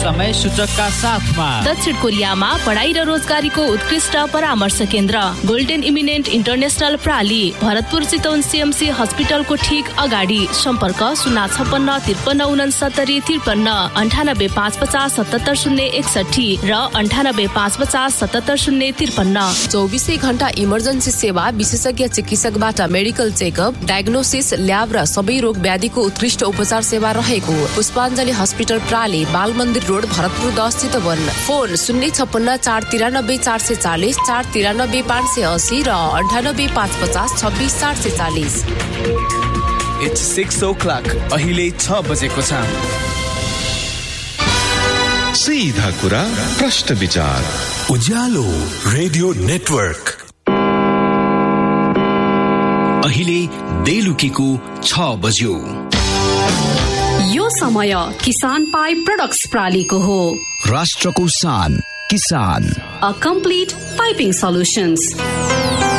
समय सूचकका साथमा दक्षिण कोरियामा पढाइ र रोजगारीको उत्कृष्ट परामर्श केन्द्र golden eminent international प्राली Bharatpur Chitwan CMC हस्पिटलको ठीक अगाडि सम्पर्क 056695353 र 9855770053। 24 घण्टा इमर्जेन्सी सेवा, विशेषज्ञ चिकित्सकबाट मेडिकल चेकअप, डायग्नोसिस, ल्याब र सबै रोग व्याधिको उत्कृष्ट उपचार सेवा रहेको पुष्पाञ्जली हस्पिटल प्राली, बाल मन्दिर रोड, भरतपुर 10 चितवन। फोन 056 493 580 र 98 550 26 440। It's 6 o'clock. अहिले 6 बजेको छ। सीधा कुरा, प्रश्न विचार, उज्यालो रेडियो नेटवर्क। अहिले बेलुकीको 6 बज्यो। यो समय किसान पाइप प्रोडक्ट्स प्रालीको हो। राष्ट्रको शान किसान, अ कम्प्लिट पाइपिङ सल्युशन्स।